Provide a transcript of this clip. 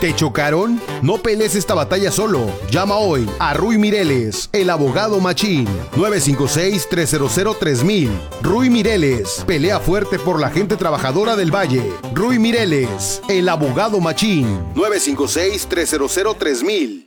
¿Te chocaron? No pelees esta batalla solo. Llama hoy a Ruy Mireles, el abogado machín. 956-300-3000. Ruy Mireles, pelea fuerte por la gente trabajadora del Valle. Ruy Mireles, el abogado machín. 956-300-3000.